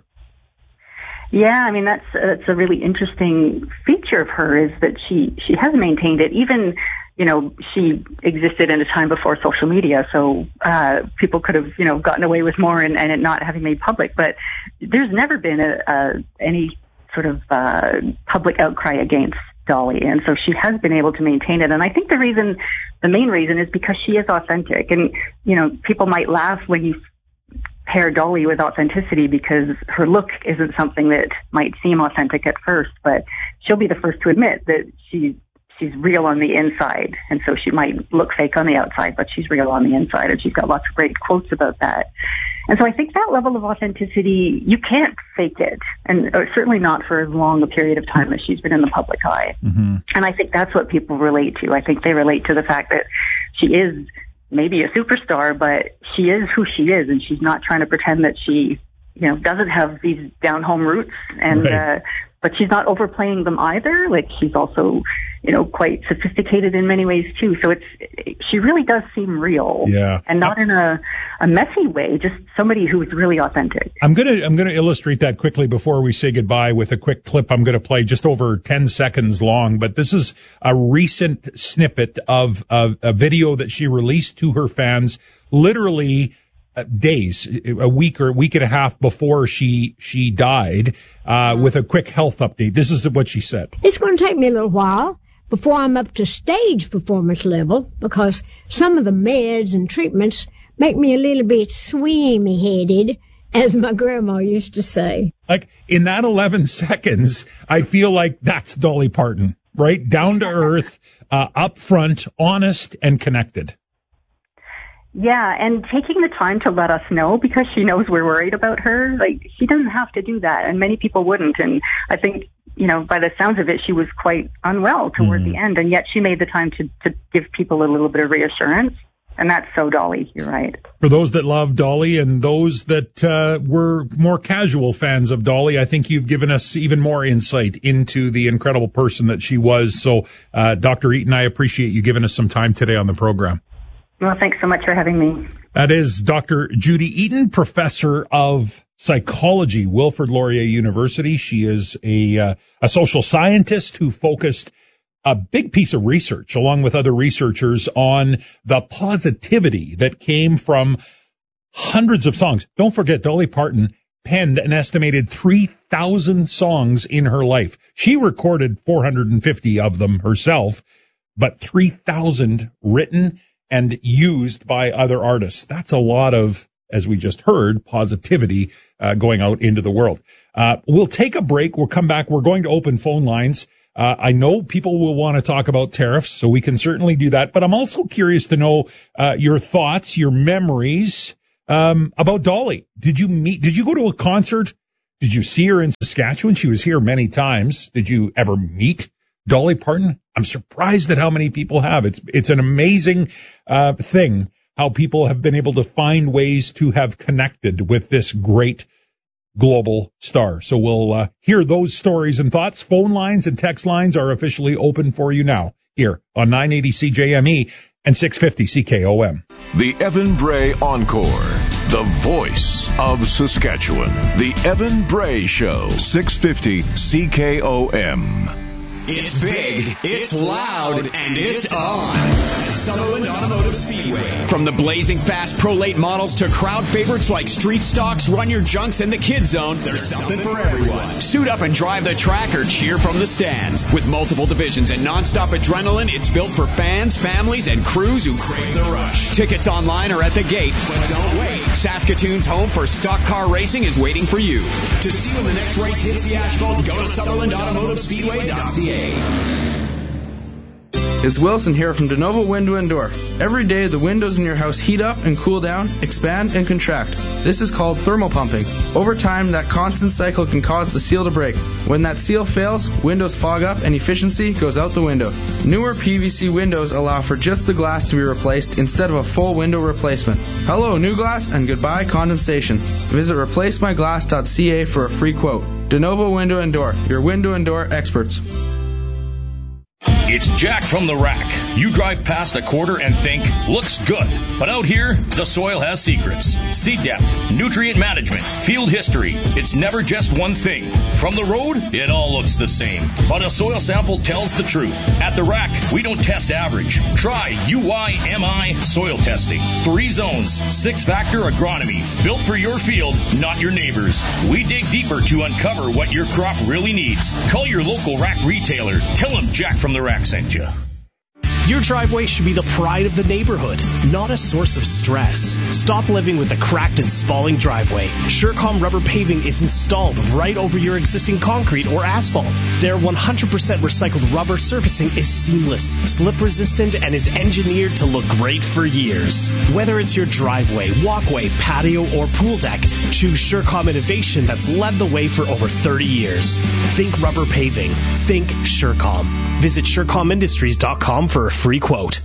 Yeah, I mean, that's, that's a really interesting feature of her, is that she, she has maintained it. Even, you know, she existed in a time before social media, so uh, people could have, you know, gotten away with more and, and it not having made public. But there's never been a, a any sort of uh, public outcry against Dolly, and so she has been able to maintain it. And I think the reason, the main reason, is because she is authentic. And, you know, people might laugh when you pair Dolly with authenticity, because her look isn't something that might seem authentic at first, but she'll be the first to admit that she she's real on the inside. And so she might look fake on the outside, but she's real on the inside, and she's got lots of great quotes about that. And so I think that level of authenticity, you can't fake it, and or certainly not for as long a period of time as she's been in the public eye. Mm-hmm. And I think that's what people relate to. I think they relate to the fact that she is maybe a superstar, but she is who she is, and she's not trying to pretend that she, you know, doesn't have these down-home roots, and right. uh, but she's not overplaying them either. Like, she's also, you know, quite sophisticated in many ways too. So it's, she really does seem real. Yeah. And not in a, a messy way, just somebody who's really authentic. I'm going to, I'm going to illustrate that quickly before we say goodbye with a quick clip I'm going to play, just over ten seconds long. But this is a recent snippet of, of a video that she released to her fans, literally Uh, days, a week or a week and a half before she she died, uh, with a quick health update. This is what she said. It's going to take me a little while before I'm up to stage performance level, because some of the meds and treatments make me a little bit swimmy-headed, as my grandma used to say. Like, in that eleven seconds, I feel like that's Dolly Parton, right? Down to earth, uh, up front, honest, and connected. Yeah, and taking the time to let us know, because she knows we're worried about her. Like, she doesn't have to do that, and many people wouldn't. And I think, you know, by the sounds of it, she was quite unwell toward mm. the end, and yet she made the time to, to give people a little bit of reassurance. And that's so Dolly, you're right. For those that love Dolly and those that uh, were more casual fans of Dolly, I think you've given us even more insight into the incredible person that she was. So, uh, Doctor Eaton, I appreciate you giving us some time today on the program. Well, thanks so much for having me. That is Doctor Judy Eaton, professor of psychology, Wilfrid Laurier University. She is a, uh, a social scientist who focused a big piece of research, along with other researchers, on the positivity that came from hundreds of songs. Don't forget, Dolly Parton penned an estimated three thousand songs in her life. She recorded four hundred fifty of them herself, but three thousand written and used by other artists. That's a lot of, as we just heard, positivity uh, going out into the world. Uh, we'll take a break. We'll come back. We're going to open phone lines. Uh, I know people will want to talk about tariffs, so we can certainly do that. But I'm also curious to know uh, your thoughts, your memories um, about Dolly. Did you meet? Did you go to a concert? Did you see her in Saskatchewan? She was here many times. Did you ever meet Dolly Parton? I'm surprised at how many people have. It's it's an amazing uh, thing how people have been able to find ways to have connected with this great global star. So we'll uh, hear those stories and thoughts. Phone lines and text lines are officially open for you now here on nine eighty C J M E and six fifty C K O M. The Evan Bray Encore, the voice of Saskatchewan. The Evan Bray Show, six fifty C K O M. It's big, it's loud, and it's on at Sutherland Automotive Speedway. From the blazing fast Pro Late models to crowd favorites like Street Stocks, Run Your Junks, and the Kid Zone, there's something for everyone. Suit up and drive the track or cheer from the stands. With multiple divisions and nonstop adrenaline, it's built for fans, families, and crews who crave the rush. Tickets online or at the gate, but don't wait. Saskatoon's home for stock car racing is waiting for you. To see when the next race hits the asphalt, go to Sutherland Automotive Speedway dot C A. It's Wilson here from DeNovo Window and Door. Every day the windows in your house heat up and cool down, expand and contract. This is called thermal pumping. Over time, that constant cycle can cause the seal to break. When that seal fails, windows fog up and efficiency goes out the window. Newer P V C windows allow for just the glass to be replaced instead of a full window replacement. Hello, new glass, and goodbye condensation. Visit replace my glass dot C A for a free quote. DeNovo Window and Door, your window and door experts. It's Jack from the Rack. You drive past a quarter and think, looks good. But out here, the soil has secrets. Seed depth, nutrient management, field history. It's never just one thing. From the road, it all looks the same. But a soil sample tells the truth. At the Rack, we don't test average. Try U I M I soil testing. Three zones, six-factor agronomy. Built for your field, not your neighbor's. We dig deeper to uncover what your crop really needs. Call your local Rack retailer. Tell them Jack from the Rack sent you. Your driveway should be the pride of the neighborhood, not a source of stress. Stop living with a cracked and spalling driveway. Surecom rubber paving is installed right over your existing concrete or asphalt. Their one hundred percent recycled rubber surfacing is seamless, slip resistant, and is engineered to look great for years. Whether it's your driveway, walkway, patio, or pool deck, choose Surecom innovation that's led the way for over thirty years. Think rubber paving. Think Surecom. Visit Surecom Industries dot com for a free quote.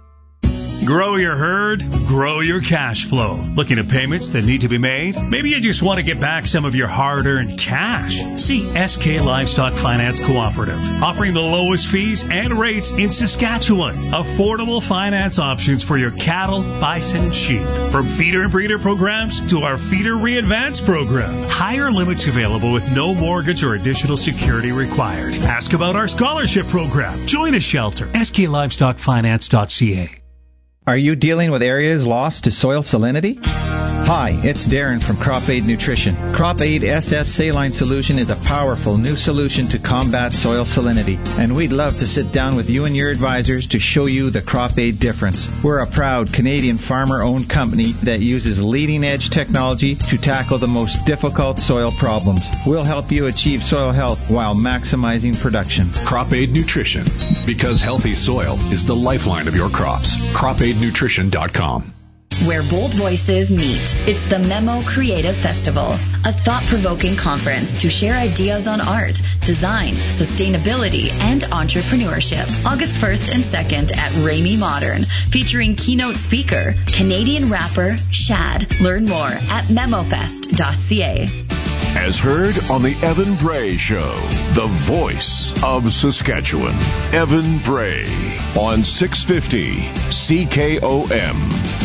Grow your herd, grow your cash flow. Looking at payments that need to be made? Maybe you just want to get back some of your hard-earned cash. See S K Livestock Finance Cooperative, offering the lowest fees and rates in Saskatchewan. Affordable finance options for your cattle, bison, and sheep. From feeder and breeder programs to our Feeder Re-Advance program. Higher limits available with no mortgage or additional security required. Ask about our scholarship program. Join a shelter. S K Livestock Finance dot C A. Are you dealing with areas lost to soil salinity? Hi, it's Darren from Crop Aid Nutrition. Crop Aid S S Saline Solution is a powerful new solution to combat soil salinity, and we'd love to sit down with you and your advisors to show you the Crop Aid difference. We're a proud Canadian farmer-owned company that uses leading-edge technology to tackle the most difficult soil problems. We'll help you achieve soil health while maximizing production. Crop Aid Nutrition, because healthy soil is the lifeline of your crops. crop aid nutrition dot com. Where bold voices meet. It's the Memo Creative Festival, a thought-provoking conference to share ideas on art, design, sustainability, and entrepreneurship. August first and second at Ramey Modern, featuring keynote speaker, Canadian rapper Shad. Learn more at memo fest dot c a. As heard on the Evan Bray Show, the voice of Saskatchewan. Evan Bray on six fifty C K O M.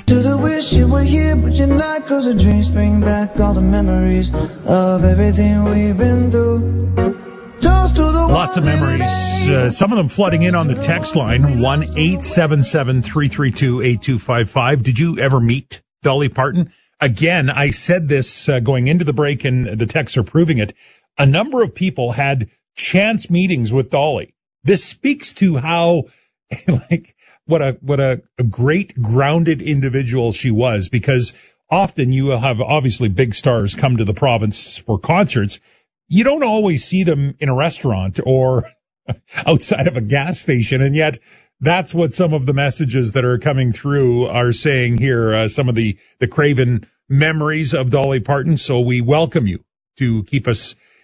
To the wish you were here, but you're not, 'cause the dreams bring back all the memories of everything we've been through. Lots of memories, uh, some of them flooding in on the text line, one eight seven seven, three three two, eight two five five. Did you ever meet Dolly Parton? Again, I said this uh, going into the break, and the texts are proving it. A number of people had chance meetings with Dolly. This speaks to how, like, what a what a, a great grounded individual she was, because often you will have obviously big stars come to the province for concerts. You don't always see them in a restaurant or outside of a gas station, and yet that's what some of the messages that are coming through are saying here, uh, some of the, the craven memories of Dolly Parton. So we welcome you to keep us